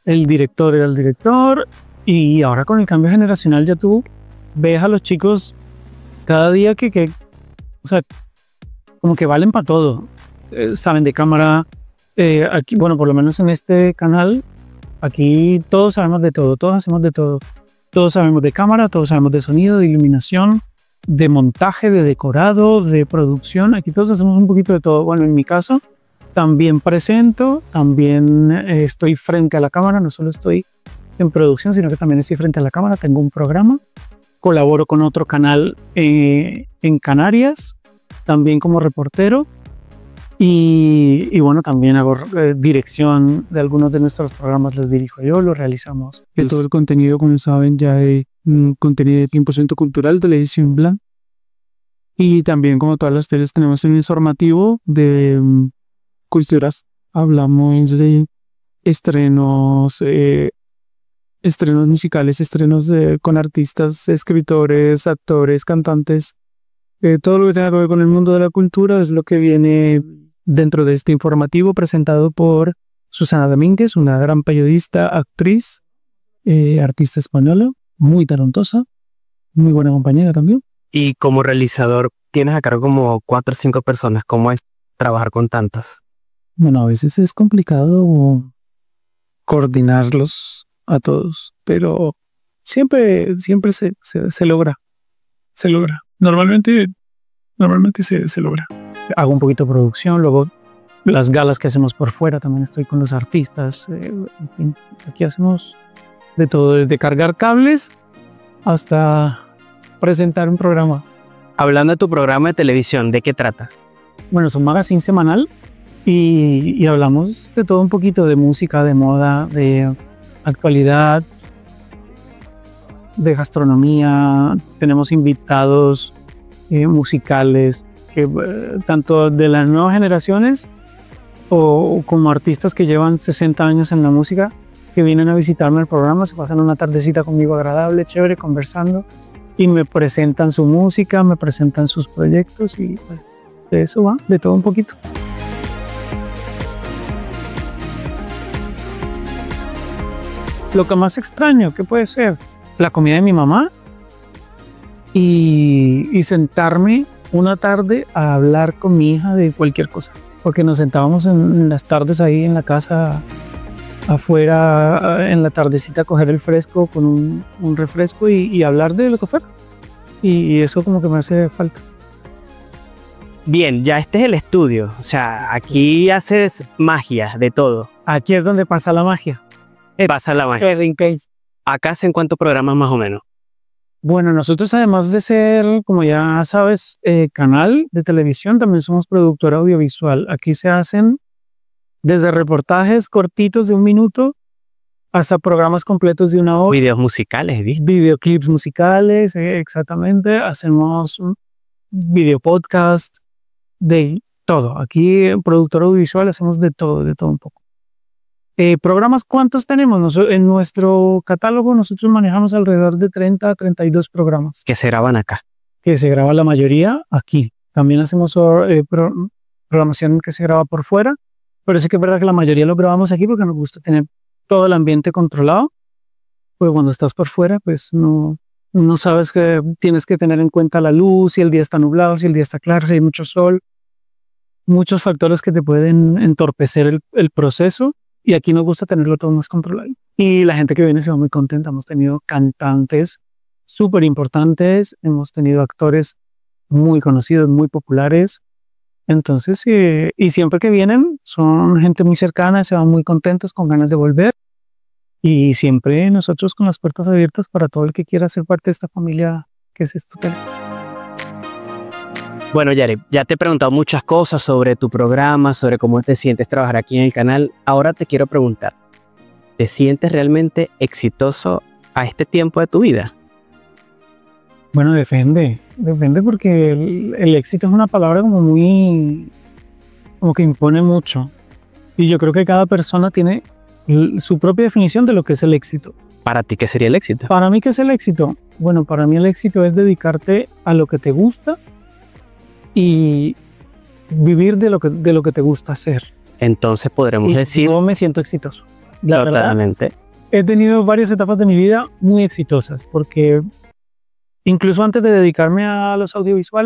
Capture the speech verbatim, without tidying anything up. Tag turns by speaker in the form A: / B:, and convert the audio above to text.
A: el director era el director, y ahora con el cambio generacional ya tú ves a los chicos cada día que, que o sea, como que valen para todo. Eh, saben de cámara. Eh, aquí, bueno, por lo menos en este canal, aquí todos sabemos de todo, todos hacemos de todo. Todos sabemos de cámara, todos sabemos de sonido, de iluminación, de montaje, de decorado, de producción. Aquí todos hacemos un poquito de todo. Bueno, en mi caso, también presento, también eh, estoy frente a la cámara, no solo estoy en producción, sino que también estoy frente a la cámara. Tengo un programa, colaboro con otro canal eh, en Canarias, también como reportero. Y, y bueno, también hago eh, dirección de algunos de nuestros programas, los dirijo yo, los realizamos.
B: Y todo el contenido, como saben, ya hay un contenido de cien por ciento cultural, televisión blanca. Y también, como todas las teles, tenemos un informativo de um, culturas. Hablamos de estrenos, eh, estrenos musicales, estrenos de, con artistas, escritores, actores, cantantes. Eh, todo lo que tenga que ver con el mundo de la cultura es lo que viene dentro de este informativo presentado por Susana Domínguez, una gran periodista, actriz, eh, artista española, muy talentosa, muy buena compañera también.
C: Y como realizador, tienes a cargo como cuatro o cinco personas. ¿Cómo es trabajar con tantas?
A: Bueno, a veces es complicado coordinarlos a todos, pero siempre, siempre se, se, se logra, se logra. Normalmente, normalmente se, se logra. Hago un poquito de producción, luego las galas que hacemos por fuera, también estoy con los artistas. Eh, en fin, aquí hacemos de todo, desde cargar cables hasta presentar un programa.
C: Hablando de tu programa de televisión, ¿de qué trata?
A: Bueno, es un magazine semanal y, y hablamos de todo un poquito, de música, de moda, de actualidad, de gastronomía. Tenemos invitados eh, musicales, que, eh, tanto de las nuevas generaciones o como artistas que llevan sesenta años en la música, que vienen a visitarme al programa, se pasan una tardecita conmigo agradable, chévere, conversando, y me presentan su música, me presentan sus proyectos, y pues de eso va, de todo un poquito. Lo que más extraño, ¿qué puede ser? La comida de mi mamá y, y sentarme una tarde a hablar con mi hija de cualquier cosa, porque nos sentábamos en, en las tardes ahí en la casa, afuera, en la tardecita, a coger el fresco con un, un refresco y, y hablar de lo que fuera, y, y eso como que me hace falta.
C: Bien, ya este es el estudio, o sea, aquí haces magia de todo.
A: Aquí es donde pasa la magia.
C: Pasa la magia. Acá hacen cuántos programas más o menos.
A: Bueno, nosotros, además de ser, como ya sabes, eh, canal de televisión, también somos productora audiovisual. Aquí se hacen desde reportajes cortitos de un minuto hasta programas completos de una hora.
C: Videos musicales, ¿viste?
A: Videoclips musicales, eh, exactamente. Hacemos videopodcast, de todo. Aquí en productora audiovisual hacemos de todo, de todo un poco. Eh, ¿Programas cuántos tenemos? Nos, en nuestro catálogo nosotros manejamos alrededor de treinta a treinta y dos programas.
C: Que se graban acá.
A: Que se graba la mayoría aquí. También hacemos eh, pro, programación que se graba por fuera, pero sí que es verdad que la mayoría lo grabamos aquí porque nos gusta tener todo el ambiente controlado. Pues cuando estás por fuera, pues no, no sabes que tienes que tener en cuenta la luz, si el día está nublado, si el día está claro, si hay mucho sol. Muchos factores que te pueden entorpecer el, el proceso. Y aquí nos gusta tenerlo todo más controlado. Y la gente que viene se va muy contenta. Hemos tenido cantantes súper importantes, hemos tenido actores muy conocidos, muy populares. Entonces, eh, y siempre que vienen, son gente muy cercana, se van muy contentos, con ganas de volver. Y siempre nosotros con las puertas abiertas para todo el que quiera ser parte de esta familia que es estupenda.
C: Bueno, Yareb, ya te he preguntado muchas cosas sobre tu programa, sobre cómo te sientes trabajar aquí en el canal. Ahora te quiero preguntar, ¿te sientes realmente exitoso a este tiempo de tu vida?
A: Bueno, depende, depende porque el, el éxito es una palabra como muy, como que impone mucho. Y yo creo que cada persona tiene el, su propia definición de lo que es el éxito.
C: ¿Para ti qué sería el éxito?
A: Para mí, ¿qué es el éxito? Bueno, para mí el éxito es dedicarte a lo que te gusta y vivir de lo que, de lo que te gusta hacer.
C: Entonces podremos
A: y
C: decir...
A: yo me siento exitoso. La
C: totalmente.
A: verdad, he tenido varias etapas de mi vida muy exitosas, porque incluso antes de dedicarme a los audiovisuales,